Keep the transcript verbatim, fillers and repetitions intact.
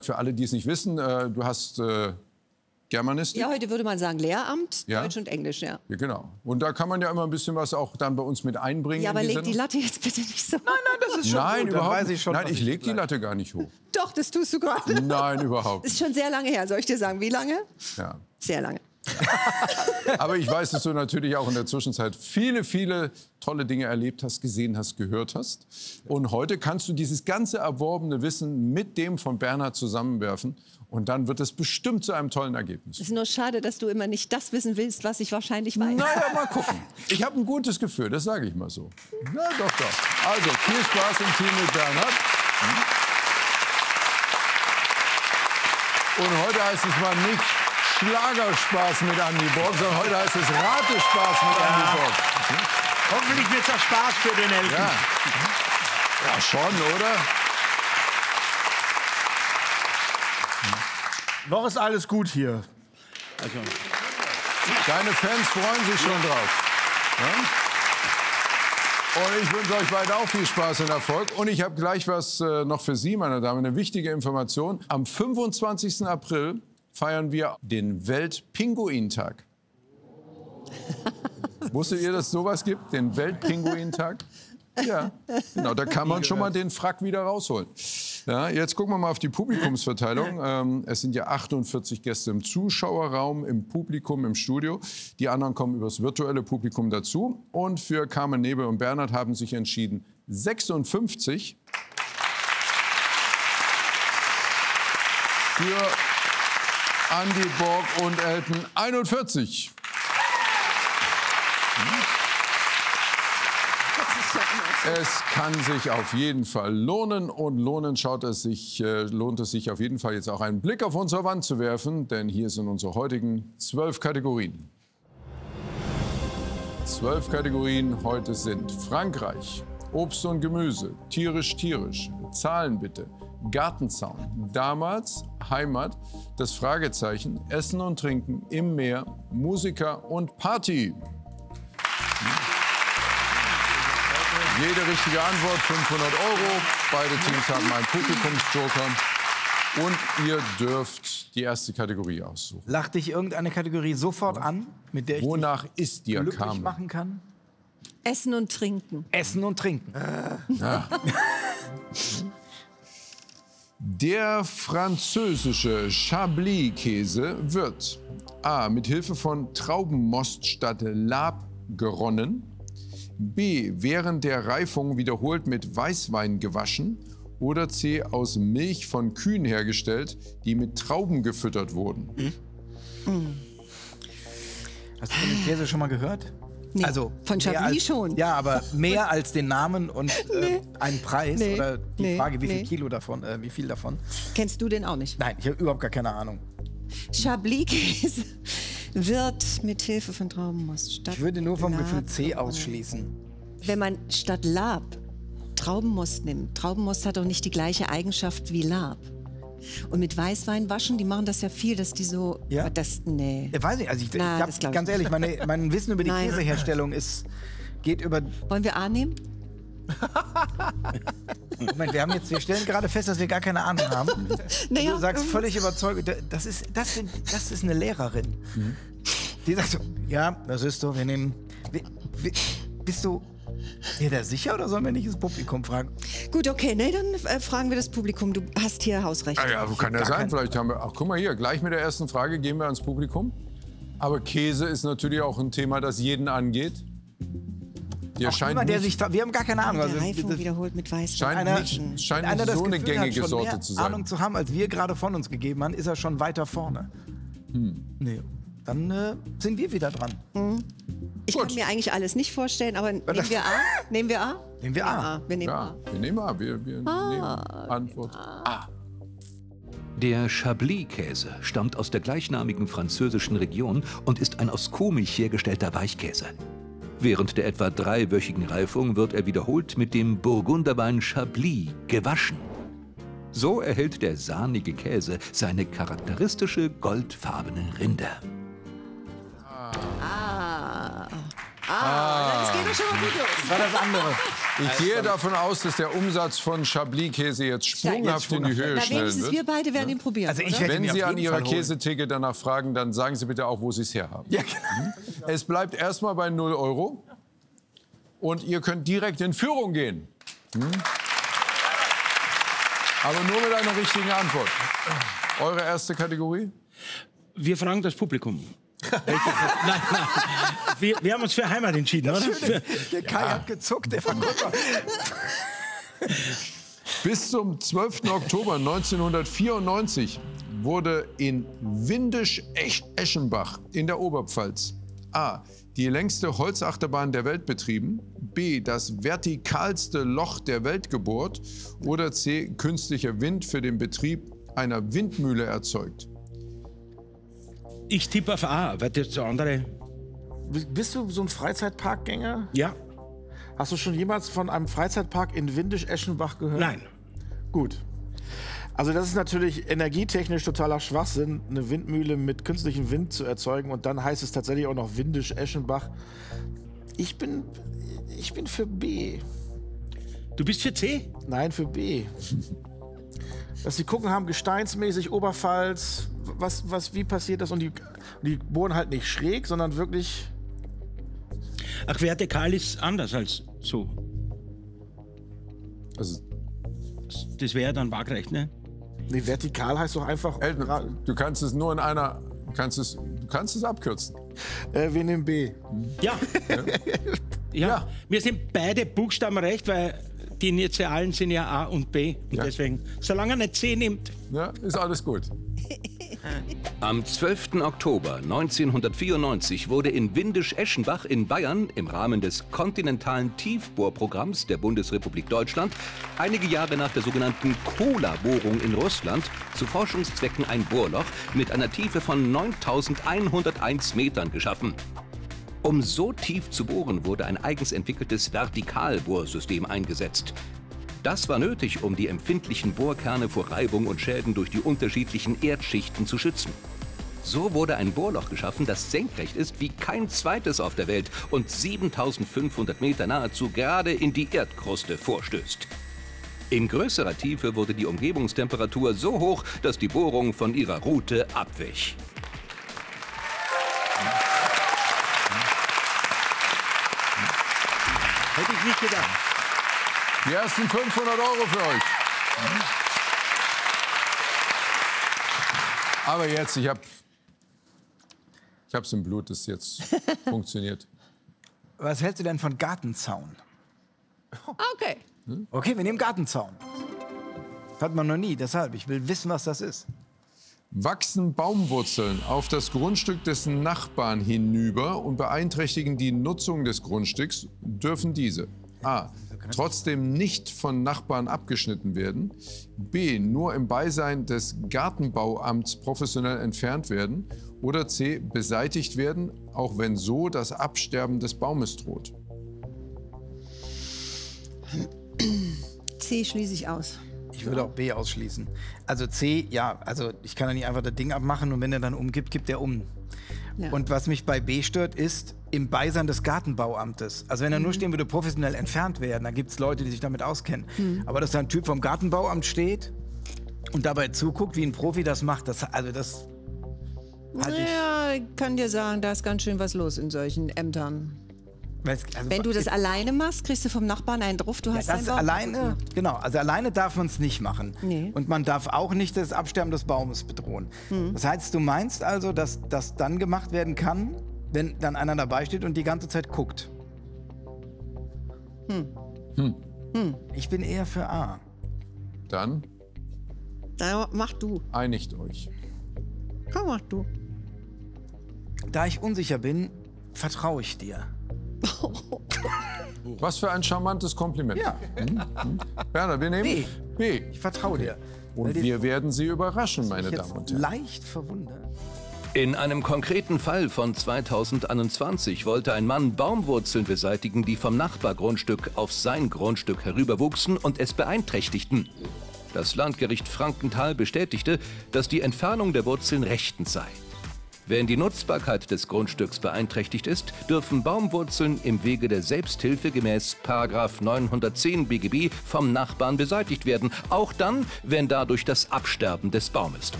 Für alle, die es nicht wissen, äh, du hast äh, Germanistik. Ja, heute würde man sagen Lehramt, Ja? Deutsch und Englisch, ja. Ja, genau. Und da kann man ja immer ein bisschen was auch dann bei uns mit einbringen. Ja, aber in die leg die Sendung. Latte jetzt bitte nicht so. Nein, nein, das ist schon Nein, gut. überhaupt Dann weiß ich nicht. schon, Nein, was ich lege die bleibe. Latte gar nicht hoch. Doch, das tust du gerade. Nein, überhaupt Das nicht. ist schon sehr lange her, soll ich dir sagen. Wie lange? Ja. Sehr lange. Aber ich weiß, dass du natürlich auch in der Zwischenzeit viele, viele tolle Dinge erlebt hast, gesehen hast, gehört hast. Und heute kannst du dieses ganze erworbene Wissen mit dem von Bernhard zusammenwerfen. Und dann wird es bestimmt zu einem tollen Ergebnis. Es ist nur schade, dass du immer nicht das wissen willst, was ich wahrscheinlich weiß. Naja, mal gucken. Ich habe ein gutes Gefühl, das sage ich mal so. Na doch, doch. Also, viel Spaß im Team mit Bernhard. Und heute heißt es mal nicht Schlagerspaß mit Andi Borg, sondern heute heißt es Ratespaß mit Ja. Andi Borg. Hoffentlich wird es Spaß für den Elfen. Ja. Ja, schon, oder? Noch ist alles gut hier. Also, Deine Fans freuen sich schon drauf. Ja? Und ich wünsche euch beiden auch viel Spaß und Erfolg. Und ich habe gleich was äh, noch für Sie, meine Damen, eine wichtige Information. Am fünfundzwanzigsten April feiern wir den Weltpinguintag. Wusstet ihr, dass es sowas gibt, den Weltpinguintag? Ja, genau, da kann man schon mal den Frack wieder rausholen. Ja, jetzt gucken wir mal auf die Publikumsverteilung. Ähm, es sind ja achtundvierzig Gäste im Zuschauerraum, im Publikum, im Studio. Die anderen kommen übers virtuelle Publikum dazu. Und für Carmen Nebel und Bernhard haben sich entschieden sechsundfünfzig. Für Andi Borg und Elton einundvierzig. Es kann sich auf jeden Fall lohnen und lohnen schaut es sich, äh, lohnt es sich auf jeden Fall jetzt auch einen Blick auf unsere Wand zu werfen, denn hier sind unsere heutigen zwölf Kategorien. Zwölf Kategorien heute sind Frankreich, Obst und Gemüse, tierisch, tierisch, Zahlen bitte, Gartenzaun, damals, Heimat, das Fragezeichen, Essen und Trinken, im Meer, Musiker und Party. Jede richtige Antwort fünfhundert Euro. Beide Teams haben einen Publikumsjoker. Und ihr dürft die erste Kategorie aussuchen. lacht dich irgendeine Kategorie sofort an, mit der ich Wonach ist dich dir, glücklich Carmen? machen kann? Essen und Trinken. Essen und Trinken. Ja. Der französische Chablis-Käse wird A. mit Hilfe von Traubenmost statt Lab geronnen, B. während der Reifung wiederholt mit Weißwein gewaschen oder C. aus Milch von Kühen hergestellt, die mit Trauben gefüttert wurden. Hm. Hast du von dem Käse schon mal gehört? Nee, Also von mehr Chablis als, schon. Ja, aber mehr als den Namen und äh, einen Preis Nee. oder die Nee. Frage, wie viel Nee. Kilo davon, äh, wie viel davon? Kennst du den auch nicht? Nein, ich habe überhaupt gar keine Ahnung. Chablis-Käse wird mit Hilfe von Traubenmost statt Ich würde nur vom Lab Gefühl C geronnen. ausschließen. Wenn man statt Lab Traubenmost nimmt, Traubenmost hat doch nicht die gleiche Eigenschaft wie Lab. Und mit Weißwein waschen, die machen das ja viel, dass die so... Ja. Aber das, nee. Ich weiß nicht, also ich, Na, ich das hab, glaub ich ganz ehrlich, meine, mein Wissen über die Nein. Käseherstellung ist, geht über... Wollen wir A nehmen? Moment, wir haben jetzt, wir stellen gerade fest, dass wir gar keine Ahnung haben. Naja, Du sagst ähm, völlig überzeugt, das ist, das, sind, das ist eine Lehrerin. Die sagt so, ja, das ist so, wir nehmen... Wie, wie, bist du dir da sicher oder sollen wir nicht das Publikum fragen? Gut, okay, nee, dann äh, fragen wir das Publikum. Du hast hier Hausrecht. Ah ja, kann ja Gar sein. kein- Vielleicht haben wir. Ach, guck mal hier, gleich mit der ersten Frage gehen wir ans Publikum. Aber Käse ist natürlich auch ein Thema, das jeden angeht. Dir Auch scheint jemand, der nicht, sich da, wir haben gar keine Ahnung. Der Also, Reifung das- wiederholt mit Weißwein. scheint einer, nicht, scheint einer nicht das so eine Gefühl hat, gängige schon Sorte mehr zu sein. Ahnung zu haben, als wir gerade von uns gegeben haben, ist er schon weiter vorne. Hm. Nee. Dann äh, sind wir wieder dran. Ich Gut. kann mir eigentlich alles nicht vorstellen, aber nehmen wir A? Nehmen wir A? Nehmen wir A. Wir nehmen Ja, A. wir nehmen A. Wir, wir nehmen Antwort A. Der Chablis-Käse stammt aus der gleichnamigen französischen Region und ist ein aus Kuhmilch hergestellter Weichkäse. Während der etwa dreiwöchigen Reifung wird er wiederholt mit dem Burgunderwein Chablis gewaschen. So erhält der sahnige Käse seine charakteristische goldfarbene Rinde. Ah. Ah, das geht doch schon mal gut los. Das war das andere. Ich gehe davon aus, dass der Umsatz von Chablis-Käse jetzt sprunghaft in die Höhe Na, schnellen wenigstens wird. wir beide werden ihn probieren. Also ich oder? werde Wenn ihn mir Sie auf an jeden Ihrer Fall holen. Käsetheke danach fragen, dann sagen Sie bitte auch, wo Sie es herhaben. Ja, genau. Es bleibt erstmal bei null Euro. Und ihr könnt direkt in Führung gehen. Hm? Aber nur mit einer richtigen Antwort. Eure erste Kategorie? Wir fragen das Publikum. nein, nein. Wir, wir haben uns für Heimat entschieden, oder? Für, Der Kai hat gezuckt, der Verkäufer. Bis zum zwölften Oktober neunzehnhundertvierundneunzig wurde in Windisch-Eschenbach in der Oberpfalz A. die längste Holzachterbahn der Welt betrieben, B. das vertikalste Loch der Welt gebohrt oder C. künstlicher Wind für den Betrieb einer Windmühle erzeugt. ich tippe auf A, weil das andere... Bist du so ein Freizeitparkgänger? Ja, Hast du schon jemals von einem Freizeitpark in Windisch-Eschenbach gehört? nein. Gut. Also das ist natürlich energietechnisch totaler Schwachsinn, eine Windmühle mit künstlichem Wind zu erzeugen. Und dann heißt es tatsächlich auch noch Windisch-Eschenbach. Ich bin, ich bin für B. Du bist für C? Nein, für B. Dass sie gucken haben, gesteinsmäßig, Oberpfalz, was, was, wie passiert das? Und die, die bohren halt nicht schräg, sondern wirklich... Ach, vertikal ist anders als so. Also, Das wäre dann waagrecht, ne? Nee, vertikal heißt doch einfach... Elton, du kannst es nur in einer, du kannst es, du kannst es abkürzen. Äh, wir nehmen B. Ja. ja. ja. Mir sind beide Buchstaben recht, weil die Initialen sind ja A und B. Und Ja. deswegen, solange er nicht C nimmt. Ja, ist alles gut. Am zwölften Oktober neunzehnhundertvierundneunzig wurde in Windisch-Eschenbach in Bayern im Rahmen des kontinentalen Tiefbohrprogramms der Bundesrepublik Deutschland einige Jahre nach der sogenannten Kola-Bohrung in Russland zu Forschungszwecken ein Bohrloch mit einer Tiefe von neuntausendeinhunderteins Metern geschaffen. Um so tief zu bohren, wurde ein eigens entwickeltes Vertikalbohrsystem eingesetzt. Das war nötig, um die empfindlichen Bohrkerne vor Reibung und Schäden durch die unterschiedlichen Erdschichten zu schützen. So wurde ein Bohrloch geschaffen, das senkrecht ist wie kein zweites auf der Welt und siebentausendfünfhundert Meter nahezu gerade in die Erdkruste vorstößt. In größerer Tiefe wurde die Umgebungstemperatur so hoch, dass die Bohrung von ihrer Route abwich. Hätte ich nicht gedacht. Die ersten fünfhundert Euro für euch. Aber jetzt, ich habe ich hab's im Blut, das jetzt funktioniert. Was hältst du denn von Gartenzaun? Okay. Okay, wir nehmen Gartenzaun. Hat man noch nie, deshalb. Ich will wissen, was das ist. Wachsen Baumwurzeln auf das Grundstück des Nachbarn hinüber und beeinträchtigen die Nutzung des Grundstücks, dürfen diese A. trotzdem nicht von Nachbarn abgeschnitten werden, B. nur im Beisein des Gartenbauamts professionell entfernt werden oder C. beseitigt werden, auch wenn so das Absterben des Baumes droht. C schließe ich aus. Ich würde auch B ausschließen. Also C, ja, also ich kann ja nicht einfach das Ding abmachen und wenn er dann umgibt, gibt er um. Ja. Und was mich bei B stört, ist im Beisein des Gartenbauamtes. Also wenn er nur stehen würde, professionell entfernt werden, dann gibt es Leute, die sich damit auskennen. Aber dass da ein Typ vom Gartenbauamt steht und dabei zuguckt, wie ein Profi das macht, das, also das halte ich... Ja, ich kann dir sagen, da ist ganz schön was los in solchen Ämtern. Weiß- Also, Wenn du das alleine machst, kriegst du vom Nachbarn einen drauf, du ja, hast das deinen Baum alleine, kaputt gemacht. genau, also alleine darf man es nicht machen. Nee. Und man darf auch nicht das Absterben des Baumes bedrohen. Das heißt, du meinst also, dass das dann gemacht werden kann, wenn dann einer dabei steht und die ganze Zeit guckt. Ich bin eher für A. Dann Da mach du. einigt euch. Komm, mach du. Da ich unsicher bin, vertraue ich dir. Was für ein charmantes Kompliment. Ja, Werner, wir nehmen B. B. ich vertraue dir. Weil Und die- wir werden Sie überraschen, meine ich Damen jetzt und Herren. leicht verwundert. In einem konkreten Fall von zweitausendeinundzwanzig wollte ein Mann Baumwurzeln beseitigen, die vom Nachbargrundstück auf sein Grundstück herüberwuchsen und es beeinträchtigten. Das Landgericht Frankenthal bestätigte, dass die Entfernung der Wurzeln rechtens sei. Wenn die Nutzbarkeit des Grundstücks beeinträchtigt ist, dürfen Baumwurzeln im Wege der Selbsthilfe gemäß Paragraph neunhundertzehn B G B vom Nachbarn beseitigt werden, auch dann, wenn dadurch das Absterben des Baumes droht.